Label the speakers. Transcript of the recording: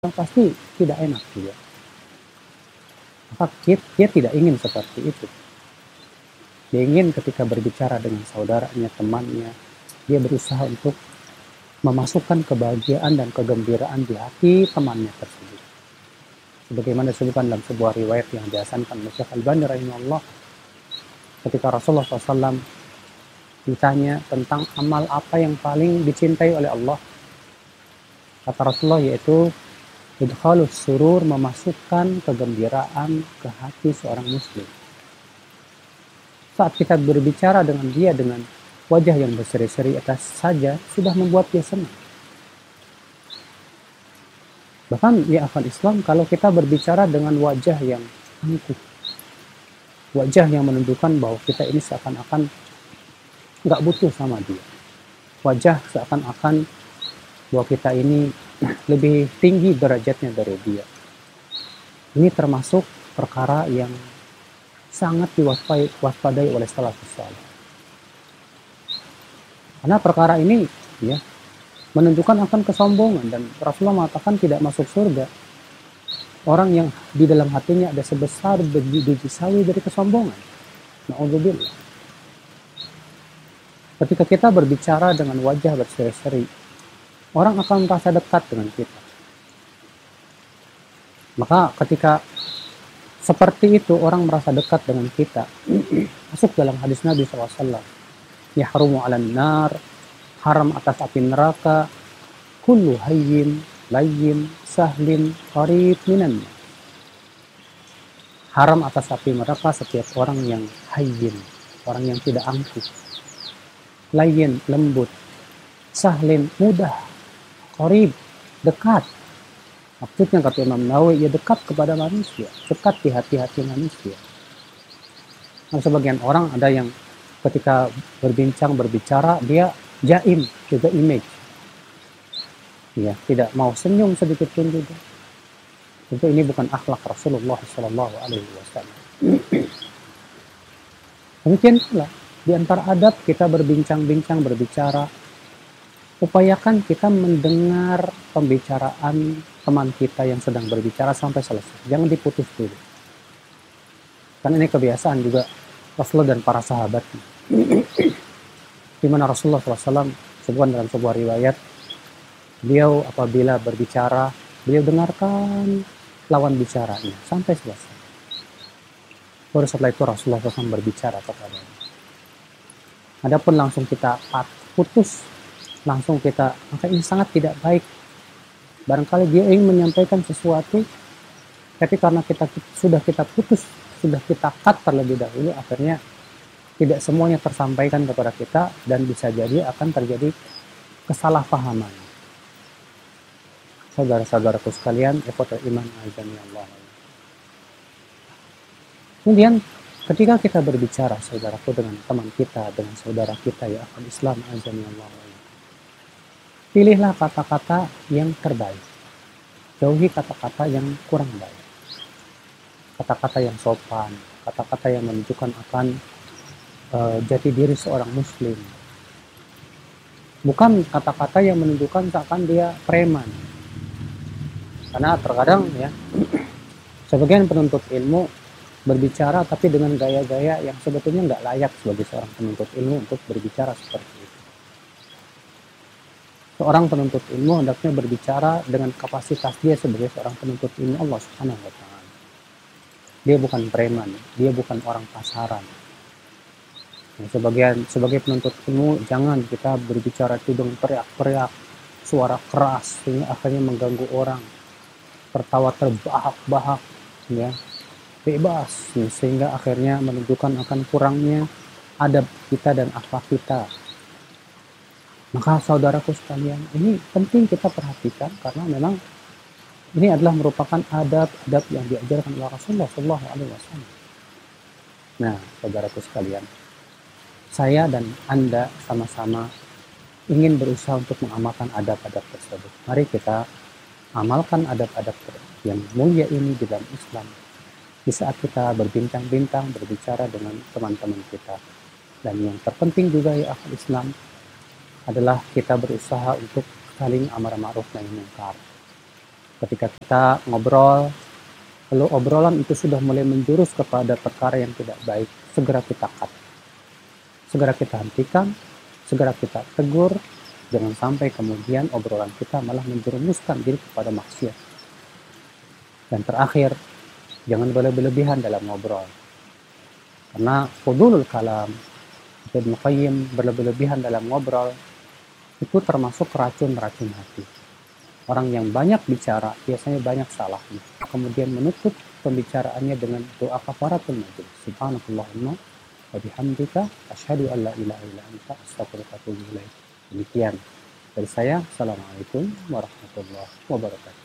Speaker 1: pasti tidak enak juga. Maka dia tidak ingin seperti itu. Dia ingin ketika berbicara dengan saudaranya, temannya, dia berusaha untuk memasukkan kebahagiaan dan kegembiraan di hati temannya tersebut. Sebagaimana disebutkan dalam sebuah riwayat yang dihasankan oleh Syekh Albani rahimahullah, ketika Rasulullah SAW ditanya tentang amal apa yang paling dicintai oleh Allah, kata Rasulullah yaitu idkhalus surur, memasukkan kegembiraan ke hati seorang muslim. Saat kita berbicara dengan dia dengan wajah yang berseri-seri atas saja sudah membuat dia senang. Bahkan ya akan Islam, kalau kita berbicara dengan wajah yang angkuh, wajah yang menunjukkan bahwa kita ini seakan-akan nggak butuh sama dia, wajah seakan-akan bahwa kita ini lebih tinggi derajatnya dari dia. Ini termasuk perkara yang sangat diwaspadai oleh salafus saleh. Karena perkara ini ya menunjukkan akan kesombongan, dan Rasulullah mengatakan tidak masuk surga orang yang di dalam hatinya ada sebesar biji sawi dari kesombongan. Na'udzubillah. Ketika kita berbicara dengan wajah berseri-seri, orang akan merasa dekat dengan kita. Maka ketika seperti itu orang merasa dekat dengan kita, masuk dalam hadis Nabi SAW, yahrumu 'alan nar, haram atas api neraka, kullu hayyin layyin sahlin qarib minan. Haram atas api neraka setiap orang yang hayyin, orang yang tidak angkuh, layyin lembut, sahlin mudah, qarib dekat. Maksudnya kata Imam Nawawi, ya dekat kepada manusia, dekat di hati-hati manusia. Nah, sebagian orang ada yang ketika berbicara, dia jaim, juga image. Ya, tidak mau senyum sedikit pun juga. Tentu ini bukan akhlak Rasulullah SAW. Demikian pula, di antara adab kita berbincang-bincang, berbicara, upayakan kita mendengar pembicaraan teman kita yang sedang berbicara sampai selesai. Jangan diputus dulu. Karena ini kebiasaan juga Rasulullah dan para sahabatnya. Di mana Rasulullah SAW sebutkan dalam sebuah riwayat, beliau apabila berbicara, beliau dengarkan lawan bicaranya sampai selesai. Baru setelah itu Rasulullah SAW berbicara kepadanya. Adapun langsung kita putus, langsung kita, maka ini sangat tidak baik. Barangkali dia ingin menyampaikan sesuatu, tapi karena sudah kita putus, sudah kita cut terlebih dahulu, akhirnya tidak semuanya tersampaikan kepada kita, dan bisa jadi akan terjadi kesalahpahaman. Saudara-saudaraku sekalian, ikhwatul iman azani Allah. Kemudian ketika kita berbicara, saudaraku, dengan teman kita, dengan saudara kita, ya akan Islam azani Allah, pilihlah kata-kata yang terbaik. Jauhi kata-kata yang kurang baik. Kata-kata yang sopan, kata-kata yang menunjukkan akan jati diri seorang muslim. Bukan kata-kata yang menunjukkan seakan dia preman. Karena terkadang ya, sebagian penuntut ilmu berbicara tapi dengan gaya-gaya yang sebetulnya nggak layak sebagai seorang penuntut ilmu untuk berbicara seperti itu. Seorang penuntut ilmu hendaknya berbicara dengan kapasitas dia sebagai seorang penuntut ilmu Allah Subhanahu wa Ta'ala. Dia bukan preman, dia bukan orang pasaran. Sebagai penuntut ilmu, jangan kita berbicara itu dengan teriak-teriak, suara keras sehingga akhirnya mengganggu orang, tertawa terbahak-bahak, ya, bebas, sehingga akhirnya menunjukkan akan kurangnya adab kita dan akhlak kita. Maka saudaraku sekalian, ini penting kita perhatikan karena memang ini adalah merupakan adab-adab yang diajarkan oleh Rasulullah SAW. Nah, saudaraku sekalian, saya dan Anda sama-sama ingin berusaha untuk mengamalkan adab-adab tersebut. Mari kita amalkan adab-adab yang mulia ini di dalam Islam. Di saat kita berbincang-bincang, berbicara dengan teman-teman kita. Dan yang terpenting juga ya akal Islam adalah kita berusaha untuk saling amar ma'ruf nahi munkar. Ketika kita ngobrol, lalu obrolan itu sudah mulai menjurus kepada perkara yang tidak baik, segera kita cut. Segera kita hentikan, segera kita tegur, jangan sampai kemudian obrolan kita malah menjerumuskan diri kepada maksiat. Dan terakhir, jangan berlebihan dalam ngobrol. Karena fudulul kalam, Ibnu Qayyim, berlebihan dalam ngobrol, itu termasuk racun-racun hati. Orang yang banyak bicara biasanya banyak salahnya. Kemudian menutup pembicaraannya dengan doa kafaratul majlis. Subhanakallahumma wa bihamdika asyhadu an la ilaha illa anta astaghfiruka wa atubu ilaik. Demikian dari saya. Assalamualaikum warahmatullahi wabarakatuh.